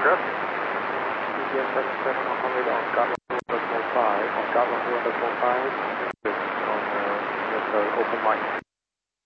Chris. CBS 77 on Scotland 4.5, on Scotland 4.5, on the open mic.